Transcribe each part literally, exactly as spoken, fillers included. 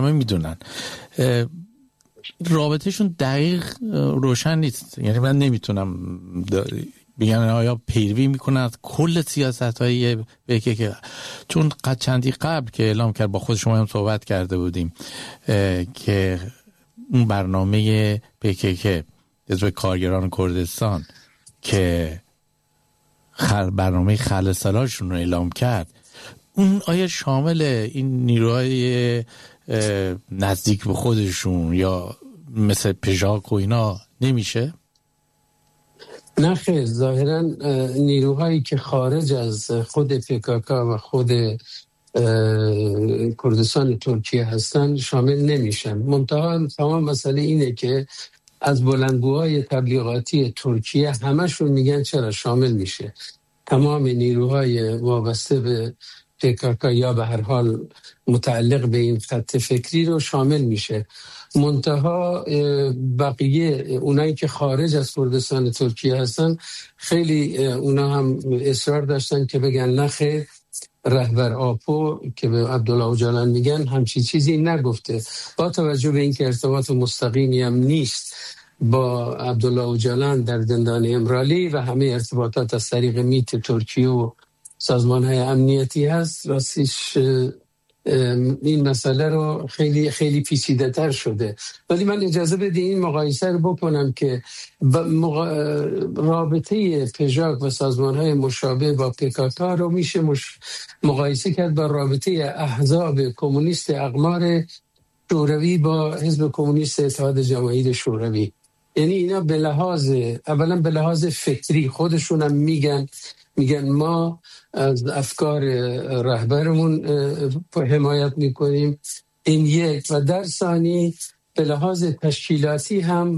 همه میدونن. رابطهشون دقیق روشن نیست، یعنی من نمیتونم بگم آیا پیروی میکنن از کل سیاست‌های پیکی‌کی، چون قد چندی قبل که اعلام کرد با خود شما هم صحبت کرده بودیم که اون برنامه پیکی‌کی حزب کارگران کردستان که خل برنامه خلسلاشون رو اعلام کرد، اون آیا شامل این نیروهای نزدیک به خودشون یا مثل پژاک و اینا نمیشه؟ نه خیر، ظاهرا نیروهایی که خارج از خود پیکاکا و خود کردستان ترکیه هستن شامل نمیشن. منتها تمام مسئله اینه که از بلندگوهای تبلیغاتی ترکیه همشون میگن چرا شامل میشه، تمام نیروهای وابسته به پیکاکا یا به هر حال متعلق به این خط فکری رو شامل میشه. منتها بقیه اونایی که خارج از کردستان ترکیه هستن خیلی اونا هم اصرار داشتن که بگن نه خیر، رهبر آپو که به عبدالله اوجالان میگن همچی چیزی نگفته، با توجه به اینکه ارتباط مستقیمی هم نیست با عبدالله اوجالان در زندان امرالی و همه ارتباطات از طریق میت ترکیه و سازمان‌های امنیتی هست، راستش این مسئله رو خیلی خیلی پیچیده تر شده. ولی من اجازه بده این مقایسه رو بکنم که مقا... رابطه پژاک و سازمان‌های مشابه با پیکاکا رو میشه مش... مقایسه کرد با رابطه احزاب کمونیست اقمار شوروی با حزب کمونیست اتحاد جماهیر شوروی. یعنی اینا به لحاظ اولا به لحاظ فکری خودشونم میگن میگن ما از افکار رهبرمون حمایت میکنیم، این یک، و در ثانی به لحاظ تشکیلاتی هم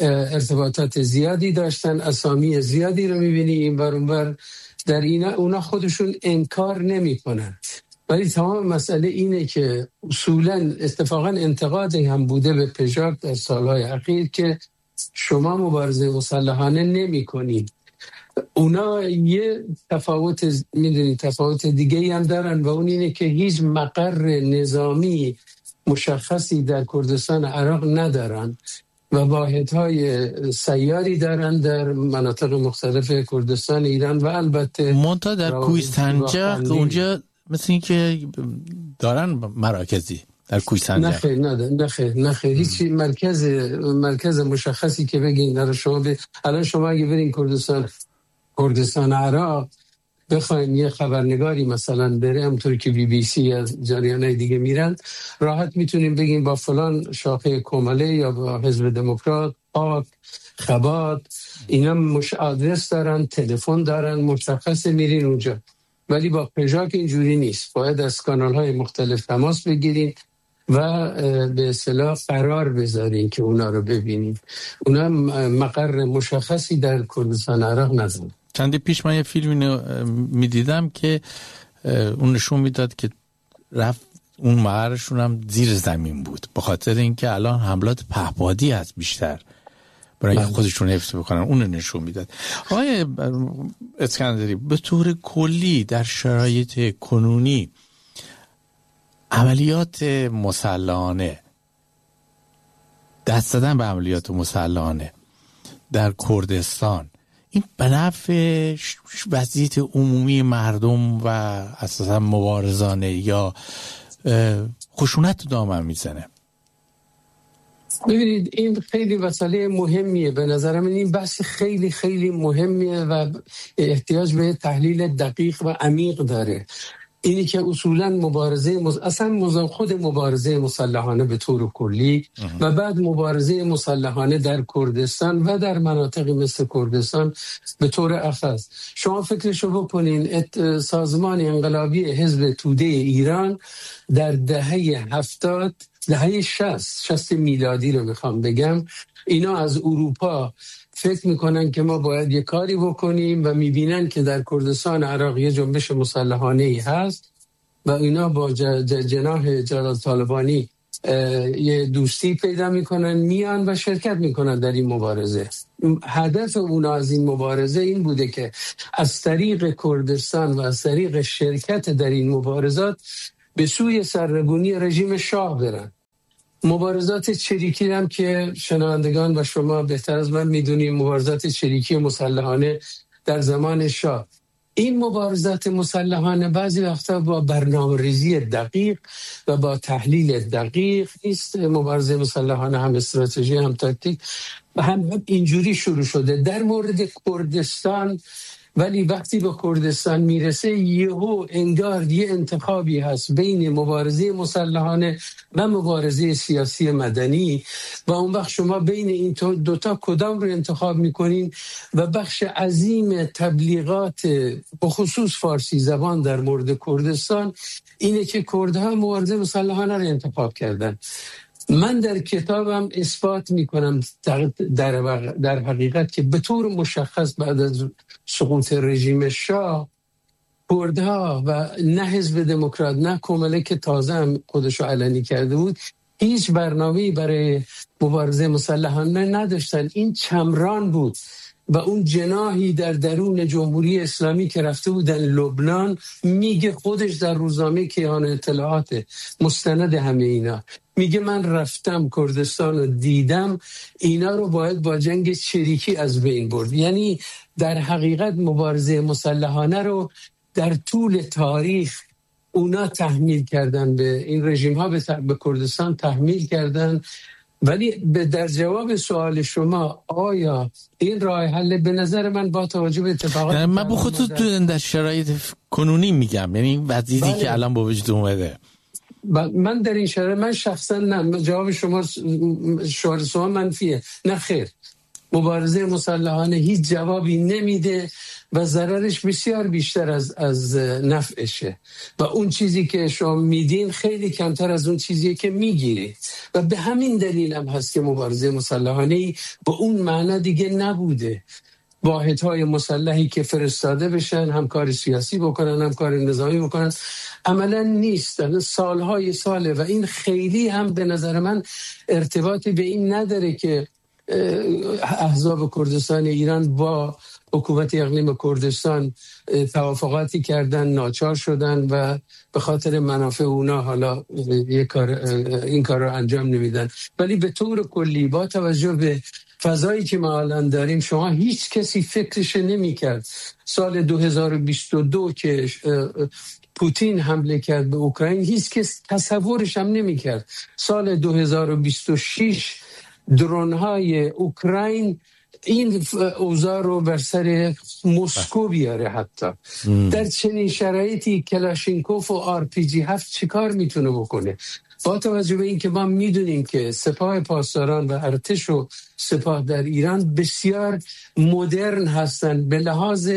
ارتباطات زیادی داشتن، اسامی زیادی رو میبینی این بر اون بر در اینا، اونا خودشون انکار نمیکنن. ولی تمام مسئله اینه که اصولا اتفاقا انتقادی هم بوده به پژاک در سالهای اخیر که شما مبارزه مسلحانه نمی کنید. اونا یه تفاوت میدونی تفاوت دیگه هم دارن و اون اینه که هیچ مقر نظامی مشخصی در کردستان عراق ندارن و واحدهای سیاری دارن در مناطق مختلف کردستان ایران و البته منتها در کوهستانجاق اونجا مثل این که دارن مراکزی در کوهستانجاق. نخیر نده نخیر نخیر هیچ مرکز مرکز مشخصی که بگین در شما ب... الان شما اگه برین کردستان کردستان عراق بخواین یه خبرنگاری مثلا بره، همونطور که بی بی سی یا جریانای دیگه میرن، راحت میتونیم بگیم با فلان شاخه کماله یا با حزب دموکرات، پاک، خبات، اینا مش آدرس دارن، تلفن دارن، مشخصه میرین اونجا. ولی با پژاک اینجوری نیست، باید از کانال‌های مختلف تماس بگیرین و به اصطلاح قرار بذارین که اونا رو ببینین. اونا مقر مشخصی در کردستان عراق ندارن. چندی پیش من یه فیلمی میدیدم که اون نشون میداد که رفت اون مقرشون هم زیر زمین بود، به خاطر اینکه الان حملات پهپادی هست بیشتر برای اینکه خودشون حفظ بکنن، اون نشون میداد. آقای اسکندری، به طور کلی در شرایط کنونی عملیات مسلحانه، دست زدن به عملیات مسلحانه در کردستان، این به نفع وضعیت عمومی مردم و اساسا مبارزانه یا خشونت تو دامن میزنه؟ ببینید این خیلی مسئله مهمیه، به نظر من این بحث خیلی خیلی مهمیه و احتیاج به تحلیل دقیق و عمیق داره. اینی که اصولا مبارزه مز... اصلا خود مبارزه مسلحانه به طور کلی و بعد مبارزه مسلحانه در کردستان و در مناطقی مثل کردستان به طور اخص، شما فکرشو بکنین ات... سازمان انقلابی حزب توده ایران در دهه هفتاد، دهه شصت شصت میلادی رو میخوام بگم، اینا از اروپا فکر میکنن که ما باید یه کاری بکنیم و میبینن که در کردستان عراق یه جنبش مسلحانه‌ای هست و اینا با جناح جلال طالبانی یه دوستی پیدا میکنن، میان و شرکت میکنن در این مبارزه. هدف اونا از این مبارزه این بوده که از طریق کردستان و از طریق شرکت در این مبارزات به سوی سرنگونی رژیم شاه برن. مبارزات چریکی هم که شنوندگان و شما بهتر از من میدونیم، مبارزات چریکی مسلحانه در زمان شاه، این مبارزات مسلحانه بعضی وقتا با برنامه‌ریزی دقیق و با تحلیل دقیق نیست. مبارزه مسلحانه هم استراتژی هم تاکتیک و هم اینجوری شروع شده در مورد کردستان. ولی وقتی به کردستان میرسه یهو انگار یه انتخابی هست بین مبارزه مسلحانه و مبارزه سیاسی مدنی و اون وقت شما بین این دوتا کدام رو انتخاب میکنین و بخش عظیم تبلیغات بخصوص فارسی زبان در مورد کردستان اینه که کردها مبارزه مسلحانه رو انتخاب کردن. من در کتابم اثبات میکنم در, در حقیقت که به طور مشخص بعد از سقوط رژیم شاه کردها و نه حزب دموکرات نه کمله که تازه هم خودشو علنی کرده بود هیچ برنامه‌ای برای مبارزه مسلحانه نداشتن. این چمران بود و اون جناحی در درون جمهوری اسلامی که رفته بودن لبنان میگه خودش در روزنامه کیهان اطلاعات مستند همه اینا میگه من رفتم کردستان رو دیدم، اینا رو باید با جنگ چریکی از بین برد. یعنی در حقیقت مبارزه مسلحانه رو در طول تاریخ اونا تحمیل کردن، به این رژیم ها به, به کردستان تحمیل کردن. ولی به در جواب سوال شما آیا این راه حل به نظر من با توجه به اتفاقات من به خودت در... در شرایط کنونی میگم، یعنی وضعیتی بله. که الان با وجود اومده من در این شرایط من شخصا نه، جواب شما شوال شما منفیه. نه خیر، مبارزه مسلحانه هیچ جوابی نمیده و ضررش بسیار بیشتر از از نفعشه و اون چیزی که شما میدین خیلی کمتر از اون چیزیه که میگیرید و به همین دلیل هم هست که مبارزه مسلحانه به اون معنا دیگه نبوده. واحدهای مسلحی که فرستاده بشن هم کار سیاسی بکنن هم کار نظامی بکنن عملا نیستن، سالهای ساله و این خیلی هم به نظر من ارتباطی به این نداره که احزاب کردستان ایران با حکومت اقلیم کردستان توافقاتی کردن، ناچار شدن و به خاطر منافع اونا حالا یک کار این کار رو انجام نمیدن. ولی به طور کلی با توجه به فضایی که ما الان داریم شما هیچ کسی فکرش نمی کرد سال دو هزار و بیست و دو که پوتین حمله کرد به اوکراین هیچ کس تصورش هم نمی کرد سال دو هزار و بیست و شش درون‌های اوکراین این اوضاع رو بر سر مسکو بیاره. حتی ام. در چنین شرایطی کلاشینکوف و آر پی جی هفت چیکار میتونه بکنه؟ با توجه به این که ما میدونیم که سپاه پاسداران و ارتش و سپاه در ایران بسیار مدرن هستند به لحاظ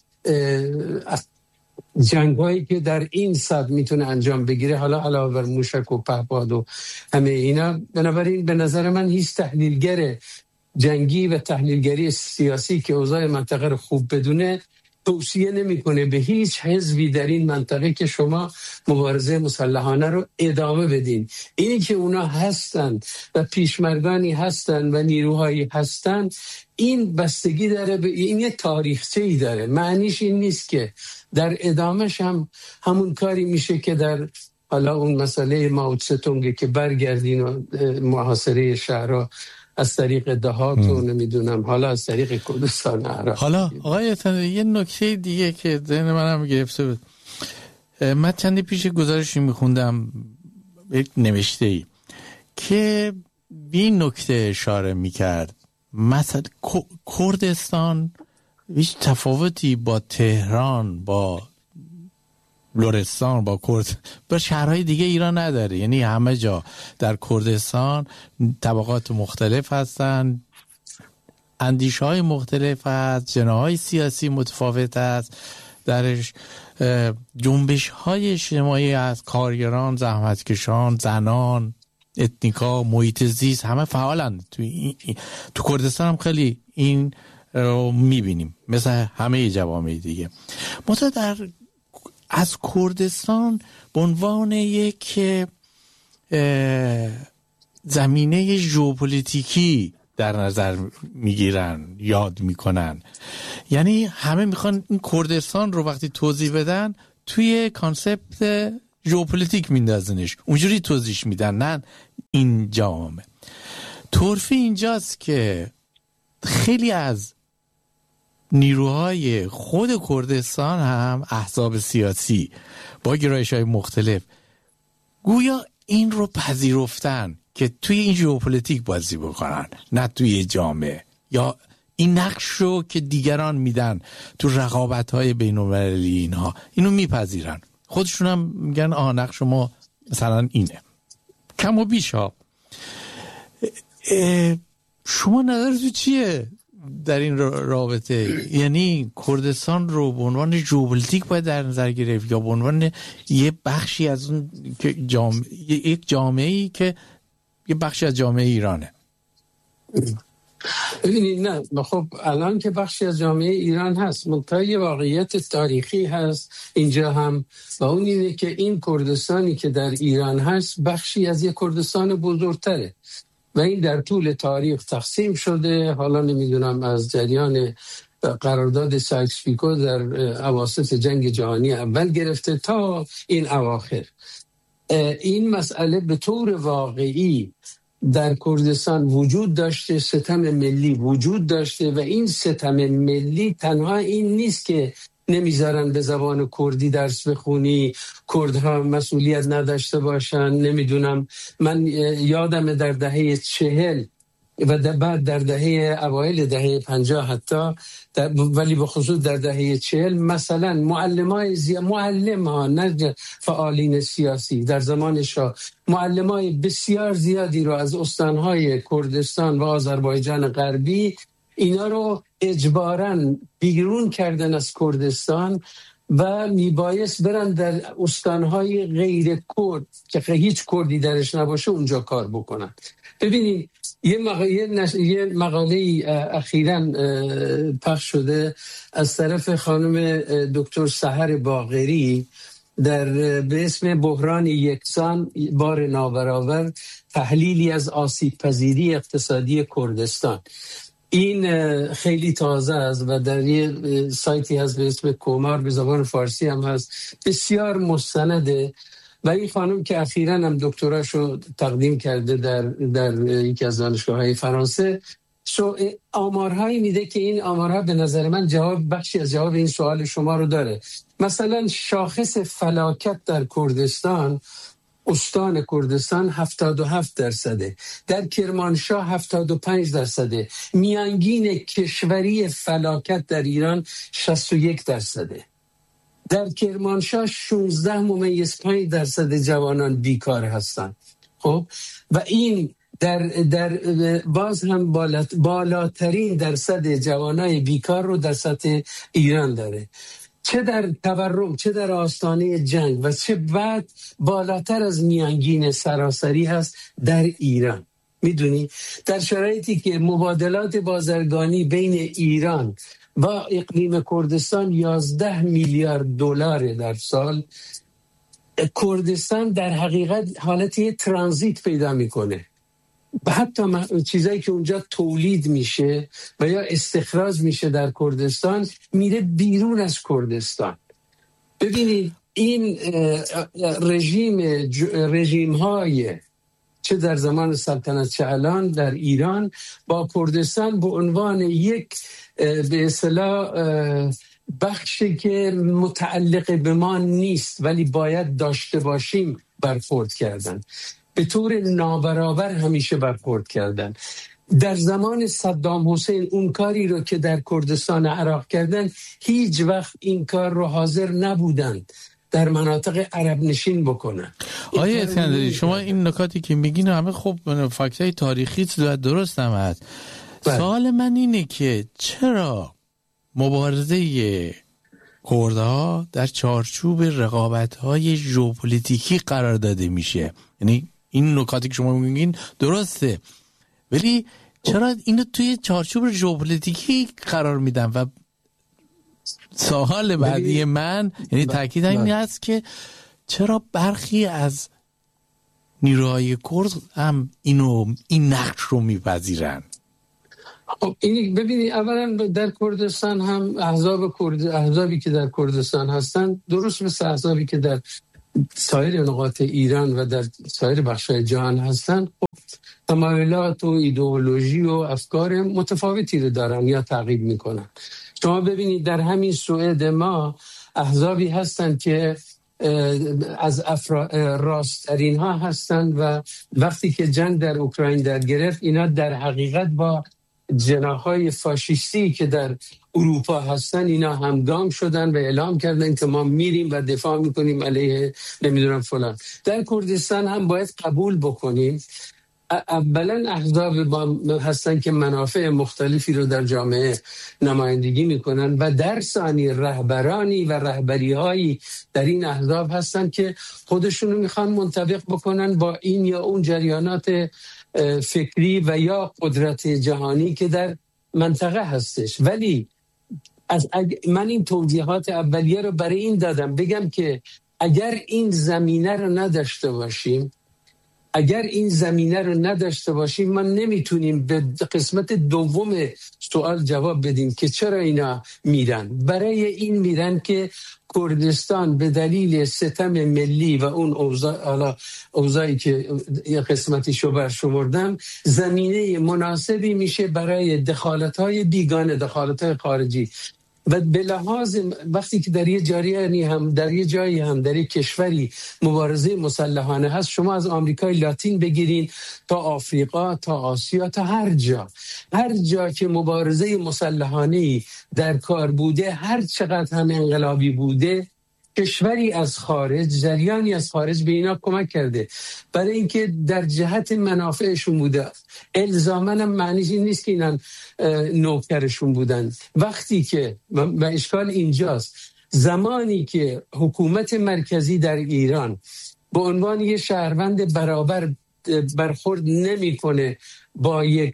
جنگایی که در این صد میتونه انجام بگیره، حالا علاوه بر موشک و پهپاد و همه اینا. بنابراین به نظر من هیچ تحلیلگر جنگی و تحلیلگری سیاسی که اوضاع منطقه رو خوب بدونه توصیه نمیکنه به هیچ حزبی در این منطقه که شما مبارزه مسلحانه رو ادامه بدین. اینی که اونا هستن و پیشمرگانی هستن و نیروهایی هستن این بستگی داره به این یه تاریخچه‌ای داره. معنیش این نیست که در ادامهش هم همون کاری میشه که در حالا اون مسئله ماوتسه‌تونگ که برگردین و محاصره شهرها از طریق دهات و نمیدونم حالا از طریق کردستان عراق. حالا آقای یه نکته دیگه که ذهن منم گرفته بود، من چندی پیش گزارشی میخوندم یک نوشته ای که به این نکته اشاره میکرد مثلا کردستان هیچ تفاوتی با تهران با لرستان با کرد با شهرهای دیگه ایران نداره. یعنی همه جا در کردستان طبقات مختلف هستن، اندیشه های مختلف هست، جناحهای سیاسی متفاوت هست، درش جنبش های اجتماعی از کارگران، زحمتکشان، زنان، اتنیکا، محیط زیست همه فعالن. تو, تو کردستان هم خیلی این رو میبینیم مثل همه جوامع دیگه. مثلا در از کردستان به عنوان یک زمینه ژئوپلیتیکی در نظر میگیرن، یاد میکنن. یعنی همه میخوان این کردستان رو وقتی توضیح بدن توی کانسپت ژئوپلیتیک میندازنش، اونجوری توضیح میدن. نه این جامعه طرفی اینجاست که خیلی از نیروهای خود کردستان هم احزاب سیاسی با گرایش‌های مختلف گویا این رو پذیرفتن که توی این ژئوپلیتیک بازی بکنن، نه توی جامعه، یا این نقش رو که دیگران میدن تو رقابت‌های بین‌المللی اینها اینو میپذیرن، خودشون هم میگن آها نقش ما مثلا اینه. کم و بیش ها. شما نظرتون چیه در این رابطه؟ یعنی کردستان رو به عنوان ژئوپلیتیک باید در نظر گرفت یا به عنوان یه بخشی از اون که جامعه، یک جامعه‌ای که یه بخشی از جامعه ایرانه؟ ببینید نه خب الان که بخشی از جامعه ایران هست، منتها یه واقعیت تاریخی هست اینجا هم، و اون اینه که این کردستانی که در ایران هست بخشی از یه کردستان بزرگتره و این در طول تاریخ تقسیم شده. حالا نمیدونم از جریان قرارداد سایکس پیکو در اواسط جنگ جهانی اول گرفته تا این اواخر، این مسئله به طور واقعی در کردستان وجود داشته، ستم ملی وجود داشته و این ستم ملی تنها این نیست که نمیذارن به زبان کردی درس بخونی، کردها مسئولیت نداشته باشن. نمیدونم من یادم در دهه چهل و بعد در دهه اوایل دهه پنجاه حتی در ولی به خصوص در دهه چهل مثلا معلمای زی... معلم ها نه فعالین سیاسی در زمان شاه معلمای بسیار زیادی رو از استانهای کردستان و آذربایجان غربی اینا رو اجباراً بیرون کردن از کردستان و میبایست برن در استانهای غیر کرد که هیچ کردی درش نباشه اونجا کار بکنن. ببینید یه مقاله نش... یه مقاله اخیراً پخش شده از طرف خانم دکتر سحر باقری در به اسم بحران یکسان بار نابرابر، تحلیلی از آسیب پذیری اقتصادی کردستان. این خیلی تازه است و در یه سایتی هست به اسم کومار، به زبان فارسی هم هست، بسیار مستنده و این خانم که اخیراً هم دکتراشو تقدیم کرده در در یکی از دانشگاه‌های فرانسه، سو آمارهایی میده که این آمارها به نظر من جواب بخشی از جواب این سوال شما رو داره. مثلا شاخص فلاکت در کردستان، استان کردستان هفتاد و هفت درصده، در کرمانشاه هفتاد و پنج درصده، میانگین کشوری فلاکت در ایران شصت و یک درصده. در کرمانشاه شانزده ممیز پنج درصد جوانان بیکار هستند. خب و این در در باز هم بالات بالاترین درصد جوانای بیکار رو در سطح ایران داره، چه در تورم چه در آستانه جنگ و چه بعد بالاتر از میانگین سراسری هست در ایران. میدونی در شرایطی که مبادلات بازرگانی بین ایران و اقلیم کردستان یازده میلیارد دلار در سال، کردستان در حقیقت حالتی ترانزیت پیدا میکنه. حتی چیزایی که اونجا تولید میشه و یا استخراج میشه در کردستان میره بیرون از کردستان. ببینید این رژیم رژیم های چه در زمان سلطنت چه الان در ایران با کردستان به عنوان یک به اصطلاح بخشی که متعلق به ما نیست ولی باید داشته باشیم برخورد کردن، به طور نابرابر همیشه برخورد کردن. در زمان صدام حسین اون کاری رو که در کردستان عراق کردن هیچ وقت این کار رو حاضر نبودند در مناطق عرب نشین بکنن. آیه اسکندری شما این نکاتی که میگین همه خب فاکتای تاریخی درست هم هست. سوال من اینه که چرا مبارزه کردها در چارچوب رقابت‌های ژئوپلیتیکی قرار داده میشه؟ یعنی این نکاتی که شما میگین درسته ولی چرا اینو توی چارچوب ژئوپلیتیکی قرار میدن؟ و سوال بعدی من یعنی تاکید این است که چرا برخی از نیروهای کرد هم اینو این نقش رو میپذیرن؟ خب این ببینید اولا در کردستان هم احزاب کرد احزابی که در کردستان هستن درست مثل احزابی که در سایر نقاط ایران و در سایر بخش‌های جهان هستن، خب تمایلات و ایدئولوژی و افکار متفاوتی رو دارن یا تعقیب میکنن. شما ببینید در همین سوئد ما احزابی هستن که از افرا... راست‌ترین ها هستن و وقتی که جنگ در اوکراین در گرفت، اینا در حقیقت با جناح‌های فاشیستی که در اروپا هستن اینا همگام شدن و اعلام کردن که ما میریم و دفاع میکنیم علیه نمیدونم فلان. در کردستان هم باید قبول بکنیم اولا احزاب هستن که منافع مختلفی رو در جامعه نمایندگی میکنن و در ثانی رهبرانی و رهبری هایی در این احزاب هستن که خودشون رو میخوان منطبق بکنن با این یا اون جریانات فکری و یا قدرت جهانی که در منطقه هستش. ولی از من این توضیحات اولیه رو برای این دادم بگم که اگر این زمینه رو نداشته باشیم اگر این زمینه رو نداشته باشیم ما نمیتونیم به قسمت دوم سوال جواب بدیم که چرا اینا میرن. برای این میرن که کردستان به دلیل ستم ملی و اون اوضاع اوضاعی که یه قسمتی شو برشمردم زمینه مناسبی میشه برای دخالت‌های بیگانه، دخالت‌های خارجی. و به لحاظ وقتی که در یه جریانی هم در یه جایی هم در یه کشوری مبارزه مسلحانه هست، شما از آمریکای لاتین بگیرین تا آفریقا تا آسیا تا هر جا هر جا که مبارزه مسلحانه در کار بوده، هر چقدر هم انقلابی بوده، کشوری از خارج، جریانی از خارج به اینا کمک کرده برای اینکه در جهت منافعشون بوده. الزاماً هم معنیش این نیست که اینا نوکرشون بودن. وقتی که و اشکال اینجاست، زمانی که حکومت مرکزی در ایران به عنوان یه شهروند برابر برخورد نمی‌کنه با یک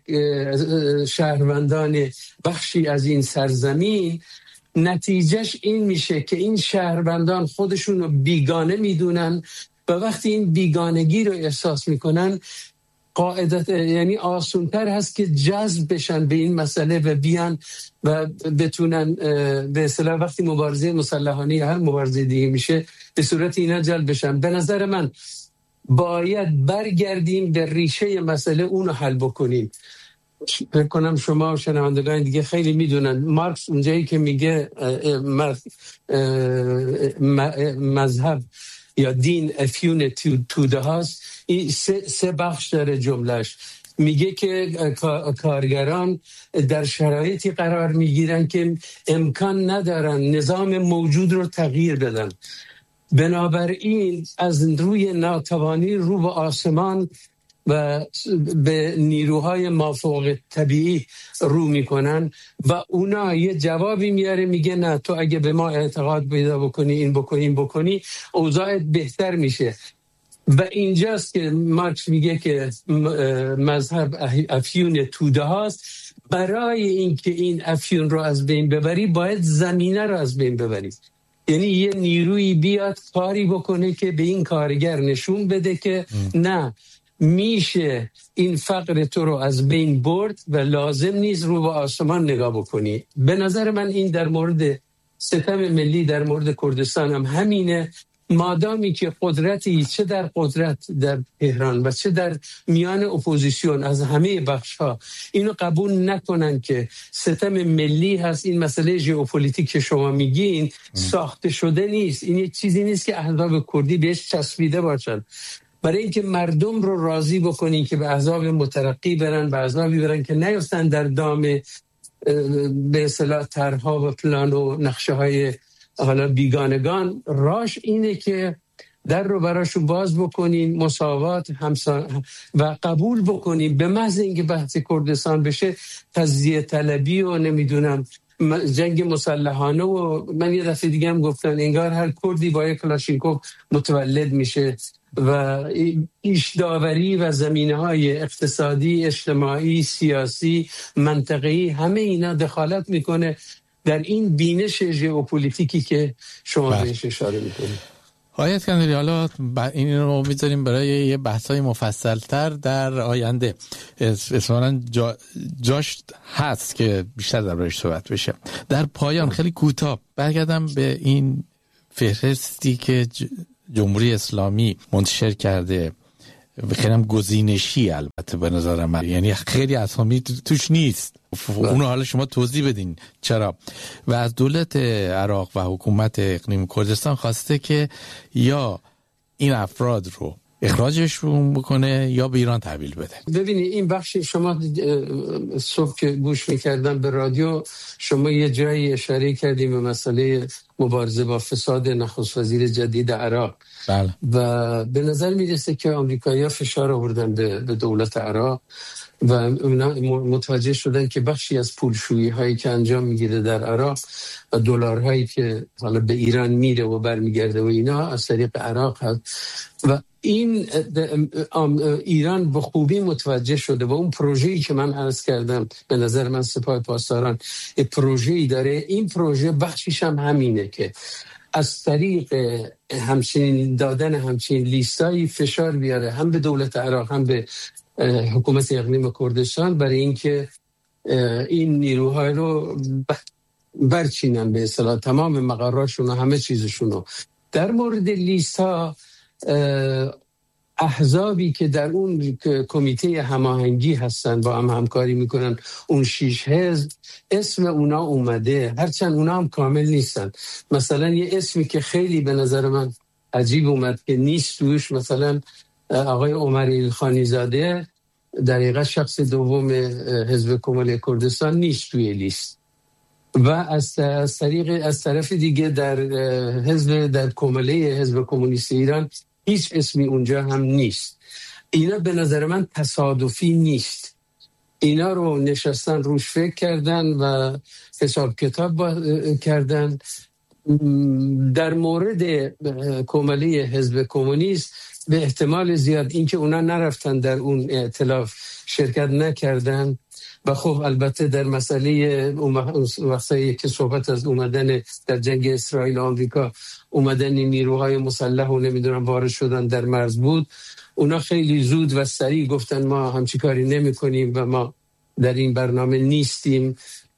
شهروندان بخشی از این سرزمین، نتیجهش این میشه که این شهروندان خودشون رو بیگانه میدونن و وقتی این بیگانگی رو احساس میکنن قاعدت یعنی آسونتر هست که جذب بشن به این مسئله و بیان و بتونن به اصطلاح وقتی مبارزه مسلحانه یا هر مبارزه دیگه میشه به صورت اینا جلب بشن. به نظر من باید برگردیم به ریشه مسئله، اون رو حل بکنیم. فکر کنم شما و شنوندگان دیگه خیلی میدونن مارکس اونجایی که میگه مذهب یا دین افیون توده هاست، این سه, سه بخش داره جملهش. میگه که کارگران در شرایطی قرار میگیرن که امکان ندارن نظام موجود رو تغییر بدن، بنابراین از روی ناتوانی رو به آسمان و به نیروهای مافوق طبیعی رو میکنن و اونا یه جوابی میاره، میگه نه تو اگه به ما اعتقاد پیدا بکنی این بکنی این بکنی اوضاعت بهتر میشه. و اینجاست که مارکس میگه که مذهب افیون توده هاست. برای اینکه این افیون رو از بین ببری باید زمینه رو از بین ببری، یعنی یه نیروی بیاد کاری بکنه که به این کارگر نشون بده که ام. نه میشه این فقر تو رو از بین برد و لازم نیست رو به آسمان نگاه بکنی. به نظر من این در مورد ستم ملی در مورد کردستان هم همینه. مادامی که قدرتی چه در قدرت در تهران و چه در میان اپوزیسیون از همه بخش‌ها اینو قبول نکنن که ستم ملی هست، این مسئله ژئوپلیتیک که شما میگین ساخته شده نیست، این یک چیزی نیست که احزاب کردی بهش چسبیده باشن. برای اینکه مردم رو راضی بکنین که به احزاب مترقی برن، به احزابی برن که نیفتن در دام به اصطلاح طرح‌ها و پلان و نقشه‌های حالا بیگانگان، راش اینه که در رو براشون باز بکنین، مساوات همسان و قبول بکنین. به محض اینکه بحث کردستان بشه تجزیه طلبی و نمیدونم جنگ مسلحانه و من یه دفعه دیگه هم گفتن انگار هر کردی با یک کلاشینکوف متولد میشه و ایش داوری و زمینه‌های اقتصادی، اجتماعی، سیاسی، منطقه‌ای همه اینا دخالت میکنه در این بینش ژئوپلیتیکی که شما بهش اشاره میکنید. آقای اسکندری، حالا این رو میذاریم برای یه بحثای مفصل‌تر در آینده. اصلا جا جاش هست که بیشتر دربارش صحبت بشه. در پایان خیلی کوتاه برگردم به این فهرستی که جمهوری اسلامی منتشر کرده، خیلی هم گزینشی البته به نظر من، یعنی خیلی اسامی توش نیست. اونو حالا شما توضیح بدین چرا. و از دولت عراق و حکومت اقلیم کردستان خواسته که یا این افراد رو اخراجشون بکنه یا به ایران تحویل بده. ببینید این بخش شما صبح که گوش میکردم به رادیو، شما یه جایی اشاره کردیم به مسئله مبارزه با فساد نخست وزیر جدید عراق. بله. و به نظر میرسه که آمریکایی‌ها فشار آوردن به دولت عراق و اونا متوجه شدن که بخشی از پولشویی هایی که انجام میگیره در عراق و دلارهایی که حالا به ایران میره و برمیگرده و اینا از طریق عراق هست و این ایران به خوبی متوجه شده و اون پروژه‌ای که من عرض کردم به نظر من سپاه پاسداران پروژه‌ای داره. این پروژه بخشیش هم همینه که از طریق همچین دادن همچین لیستایی فشار بیاره هم به دولت عراق هم به حکومت اقلیم کردستان برای اینکه این نیروها رو برچینن به اصطلاح تمام مقرراتشون و همه چیزشون. در مورد لیستا احزابی که در اون کمیته هماهنگی هستن با هم همکاری میکنن، اون شیش حزب اسم اونا اومده، هرچند اونا هم کامل نیستن. مثلا یه اسمی که خیلی به نظر من عجیب اومد که نیست توش، مثلا آقای عمر ایلخانی زاده در حقیقت شخص دوم حزب کمال کردستان نیست توی لیست و از از طریق از طرف دیگه در حزب در کماله حزب کمونیست ایران هیچ اسمی اونجا هم نیست. اینا به نظر من تصادفی نیست، اینا رو نشستن روش فکر کردن و حساب کتاب کردن. در مورد کماله حزب کمونیست به احتمال زیاد اینکه اونا نرفتن در اون ائتلاف شرکت نکردن و خب البته در مسئله وقتی که صحبت از اومدن در جنگ اسرائیل و آمریکا اومدن نیروهای مسلح و نمیدونم وارد شدن در مرز بود، اونا خیلی زود و سریع گفتن ما همچی کاری نمی کنیم و ما در این برنامه نیستیم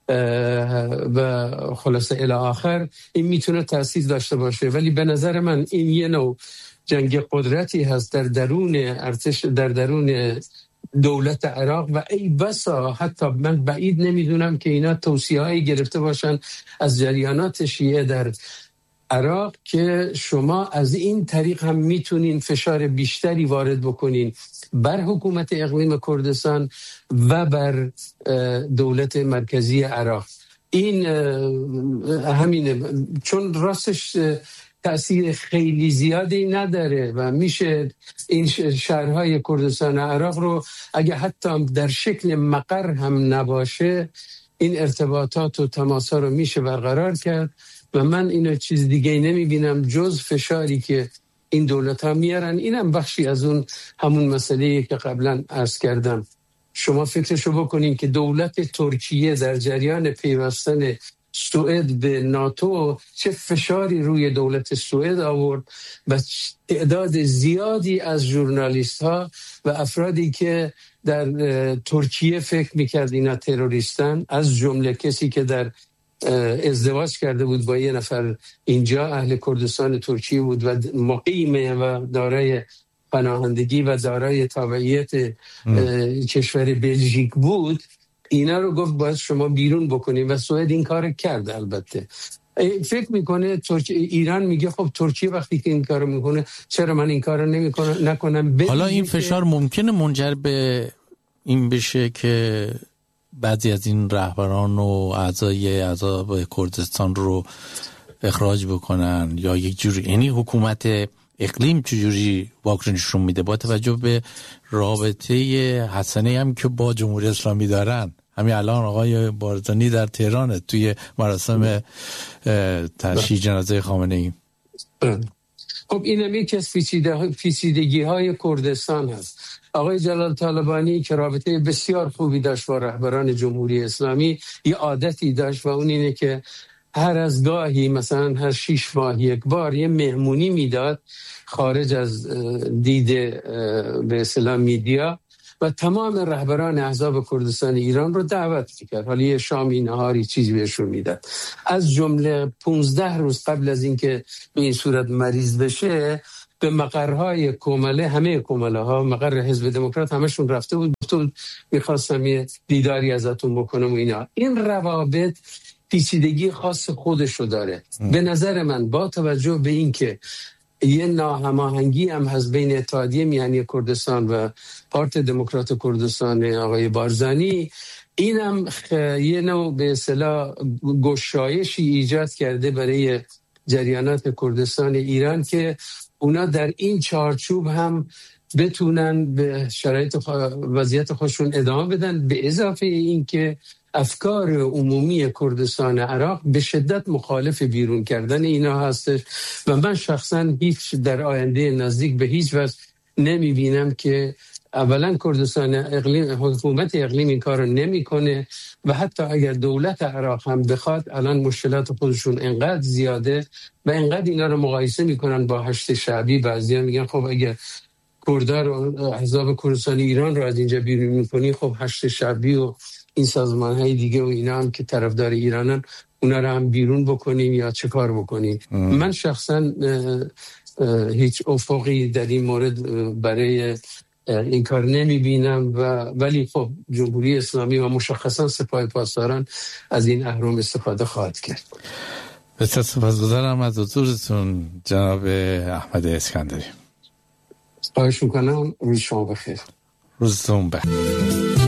و خلاصه الی آخر. این میتونه تأثیر داشته باشه ولی به نظر من این یه نوع جنگ قدرتی هست در درون ارتش، در درون دولت عراق و ای بسا حتی من بعید نمیدونم که اینا توصیه‌ای گرفته باشن از جریانات شیعه در عراق که شما از این طریق هم میتونین فشار بیشتری وارد بکنین بر حکومت اقلیم کردستان و بر دولت مرکزی عراق. این همینه، چون راستش تأثیر خیلی زیادی نداره و میشه این شهرهای کردستان عراق رو اگه حتی در شکل مقر هم نباشه این ارتباطات و تماسا رو میشه برقرار کرد و من اینو چیز دیگه نمیبینم جز فشاری که این دولت ها میارن. اینم بخشی از اون همون مسئله که قبلا عرض کردم. شما فکرشو بکنین که دولت ترکیه در جریان پیوستن سوئد به ناتو چه فشاری روی دولت سوئد آورد و تعداد زیادی از ژورنالیست ها و افرادی که در ترکیه فکر میکرد اینا تروریستن، از جمله کسی که در ازدواج کرده بود با یه نفر اینجا اهل کردستان ترکیه بود و مقیمه و دارای پناهندگی و دارای تابعیت کشور بلژیک بود، اینا رو گفت باید شما بیرون بکنیم و سوئد این کار کرد. البته فکر میکنه ترکیه، ایران میگه خب ترکیه وقتی که این کارو میکنه چرا من این کارو نمیکنم نکنم. حالا این فشار ممکنه منجر به این بشه که بعضی از این رهبران و اعضای اعضای کردستان رو اخراج بکنن یا یک جوری، یعنی حکومت اقلیم چجوری واکنششون میده با توجه به رابطه حسنه هم که با جمهوری اسلامی دارن. همین الان آقای بارزانی در تهران توی مراسم تشییع جنازه خامنه ای. خب این هم یکی از پیچیدگی های کردستان هست. آقای جلال طالبانی که رابطه بسیار خوبی داشت با رهبران جمهوری اسلامی، یه عادتی داشت و اون اینه که هر از گاهی مثلا هر شیش ماه یک بار یه مهمونی میداد خارج از دید به اصطلاح میدیا و تمام رهبران احزاب کردستان ایران رو دعوت میکرد. حالا یه شامی نهاری چیزی بهشون میداد. از جمله پونزده روز قبل از اینکه به این صورت مریض بشه به مقرهای کومله، همه کومله ها مقر حزب دموکرات همشون رفته بود، گفته بود میخواستم یه دیداری ازتون بکنم و اینا. این روابط پیچیدگی خاص خودشو داره. به نظر من با توجه به این که یه ناهماهنگی هم هست بین اتحادیه میهنی کردستان و پارت دموکرات کردستان آقای بارزانی، اینم یه نوع به اصطلاح گشایشی ایجاد کرده برای جریانات کردستان ایران که اونا در این چارچوب هم بتونن به شرایط وضعیت خودشون ادامه بدن، به اضافه این که افکار عمومی کردستان عراق به شدت مخالف بیرون کردن اینا هستش و من شخصا هیچ در آینده نزدیک به هیچ وجه نمی بینم که اولا کردستان اقلیم، حکومت اقلیم این کار رو نمی کنه و حتی اگر دولت عراق هم بخواد، الان مشکلات خودشون انقدر زیاده و انقدر اینا رو مقایسه میکنن با هشت شعبی. بعضیا میگن خب اگر کردها رو، احزاب کردستان ایران رو از اینجا بیرون میکنی، خب هشت شعبی و این سازمان های دیگه و اینا هم که طرفدار ایرانن اونا رو هم بیرون بکنیم یا چه کار بکنیم. من شخصا هیچ افقی در این مورد برای این کار نمی بینم و ولی خب جمهوری اسلامی و مشخصا سپاه پاسداران از این اهرم استفاده خواهد کرد. بسیار سپاسگزارم از حضورتون جناب احمد اسکندری. خواهش میکنم. روز شما بخیر. روزتون بخیر.